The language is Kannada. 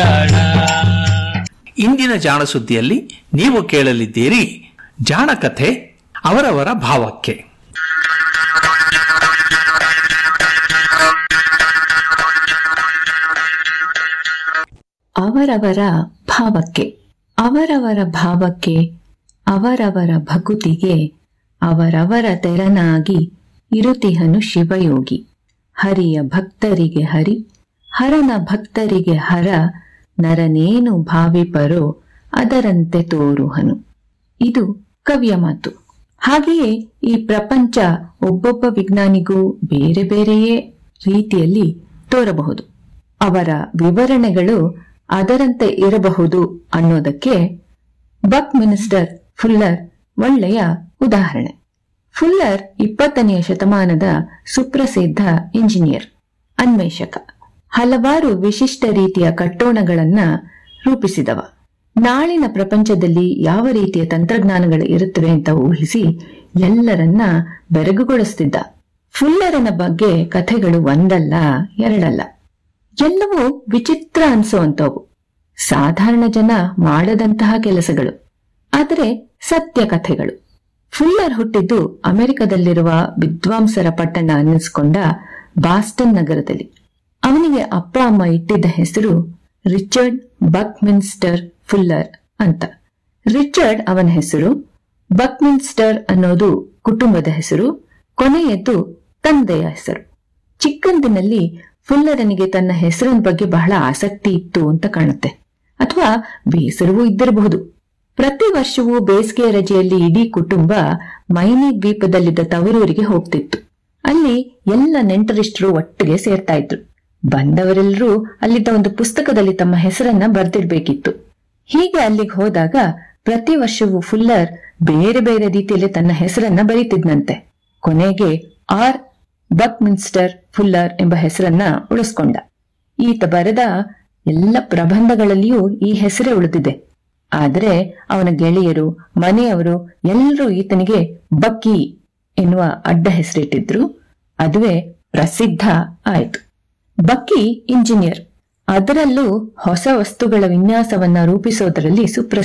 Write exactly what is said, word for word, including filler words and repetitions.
ಜಾಣ. ಇಂದಿನ ಜಾಣ ಸುದ್ದಿಯಲ್ಲಿ ನೀವು ಕೇಳಲಿದ್ದೀರಿ ಜಾಣ ಕಥೆ ಅವರವರ ಭಾವಕ್ಕೆ. ಅವರವರ ಭಾವಕ್ಕೆ ಅವರವರ ಭಾವಕ್ಕೆ ಅವರವರ ಭಕುತಿಗೆ ಅವರವರ ತೆರನಾಗಿ ಇರುತಿಹನು ಶಿವಯೋಗಿ. ಹರಿಯ ಭಕ್ತರಿಗೆ ಹರಿ, ಹರನ ಭಕ್ತರಿಗೆ ಹರ, ನರನೇನು ಭಾವಿಪರೋ ಅದರಂತೆ ತೋರುಹನು. ಇದು ಕವಿಯ ಮಾತು. ಹಾಗೆಯೇ ಈ ಪ್ರಪಂಚ ಒಬ್ಬೊಬ್ಬ ವಿಜ್ಞಾನಿಗೂ ಬೇರೆ ಬೇರೆಯೇ ರೀತಿಯಲ್ಲಿ ತೋರಬಹುದು. ಅವರ ವಿವರಣೆಗಳು ಅದರಂತೆ ಇರಬಹುದು ಅನ್ನೋದಕ್ಕೆ ಬಕ್ ಮಿನಿಸ್ಟರ್ ಫುಲ್ಲರ್ ಒಳ್ಳೆಯ ಉದಾಹರಣೆ. ಫುಲ್ಲರ್ ಇಪ್ಪತ್ತನೆಯ ಶತಮಾನದ ಸುಪ್ರಸಿದ್ಧ ಇಂಜಿನಿಯರ್, ಅನ್ವೇಷಕ. ಹಲವಾರು ವಿಶಿಷ್ಟ ರೀತಿಯ ಕಟ್ಟೋಣಗಳನ್ನ ರೂಪಿಸಿದವ. ನಾಳಿನ ಪ್ರಪಂಚದಲ್ಲಿ ಯಾವ ರೀತಿಯ ತಂತ್ರಜ್ಞಾನಗಳು ಇರುತ್ತವೆ ಅಂತ ಊಹಿಸಿ ಎಲ್ಲರನ್ನ ಬೆರಗುಗೊಳಿಸ್ತಿದ್ದ. ಫುಲ್ಲರನ ಬಗ್ಗೆ ಕಥೆಗಳು ಒಂದಲ್ಲ ಎರಡಲ್ಲ, ಎಲ್ಲವೂ ವಿಚಿತ್ರ ಅನ್ಸೋಂತವು, ಸಾಧಾರಣ ಜನ ಮಾಡದಂತಹ ಕೆಲಸಗಳು, ಆದರೆ ಸತ್ಯ ಕಥೆಗಳು. ಫುಲ್ಲರ್ ಹುಟ್ಟಿದ್ದು ಅಮೆರಿಕದಲ್ಲಿರುವ ವಿದ್ವಾಂಸರ ಪಟ್ಟಣ ಅನ್ನಿಸ್ಕೊಂಡ ಬಾಸ್ಟನ್ ನಗರದಲ್ಲಿ. ಅವನಿಗೆ ಅಪ್ಪ ಅಮ್ಮ ಇಟ್ಟಿದ್ದ ಹೆಸರು ರಿಚರ್ಡ್ ಬಕ್ಮಿನ್ಸ್ಟರ್ ಫುಲ್ಲರ್ ಅಂತ. ರಿಚರ್ಡ್ ಅವನ ಹೆಸರು, ಬಕ್ಮಿನ್ಸ್ಟರ್ ಅನ್ನೋದು ಕುಟುಂಬದ ಹೆಸರು, ಕೊನೆಯದ್ದು ತಂದೆಯ ಹೆಸರು. ಚಿಕ್ಕಂದಿನಲ್ಲಿ ಫುಲ್ಲರನಿಗೆ ತನ್ನ ಹೆಸರಿನ ಬಗ್ಗೆ ಬಹಳ ಆಸಕ್ತಿ ಇತ್ತು ಅಂತ ಕಾಣುತ್ತೆ, ಅಥವಾ ಬೇಸರವೂ ಇದ್ದಿರಬಹುದು. ಪ್ರತಿ ವರ್ಷವೂ ಬೇಸಿಗೆ ರಜೆಯಲ್ಲಿ ಇಡೀ ಕುಟುಂಬ ಮೈನಿ ದ್ವೀಪದಲ್ಲಿದ್ದ ತವರೂರಿಗೆ ಹೋಗ್ತಿತ್ತು. ಅಲ್ಲಿ ಎಲ್ಲ ನೆಂಟರಿಷ್ಟರು ಒಟ್ಟಿಗೆ ಸೇರ್ತಾ ಇದ್ರು. ಬಂದವರೆಲ್ಲರೂ ಅಲ್ಲಿದ್ದ ಒಂದು ಪುಸ್ತಕದಲ್ಲಿ ತಮ್ಮ ಹೆಸರನ್ನ ಬರ್ದಿಡ್ಬೇಕಿತ್ತು. ಹೀಗೆ ಅಲ್ಲಿಗೆ ಹೋದಾಗ ಪ್ರತಿ ವರ್ಷವೂ ಫುಲ್ಲರ್ ಬೇರೆ ಬೇರೆ ರೀತಿಯಲ್ಲಿ ತನ್ನ ಹೆಸರನ್ನ ಬರೀತಿದ್ನಂತೆ. ಕೊನೆಗೆ ಆರ್ ಬಕ್ಮಿನ್ಸ್ಟರ್ ಫುಲ್ಲರ್ ಎಂಬ ಹೆಸರನ್ನ ಉಳಿಸ್ಕೊಂಡ. ಈತ ಬರೆದ ಎಲ್ಲ ಪ್ರಬಂಧಗಳಲ್ಲಿಯೂ ಈ ಹೆಸರೇ ಉಳಿದಿದೆ. ಆದರೆ ಅವನ ಗೆಳೆಯರು, ಮನೆಯವರು ಎಲ್ಲರೂ ಈತನಿಗೆ ಬಕ್ಕಿ ಎನ್ನುವ ಅಡ್ಡ ಹೆಸರಿಟ್ಟಿದ್ರು. ಅದುವೇ ಪ್ರಸಿದ್ಧ ಆಯಿತು. ಬಕ್ಕಿ ಇಂಜಿನಿಯರ್, ಅದರಲ್ಲೂ ಹೊಸ ವಸ್ತುಗಳ ವಿನ್ಯಾಸವನ್ನ ರೂಪಿಸೋದರಲ್ಲಿ ಸುಪ್ರಸಿದ್ಧ.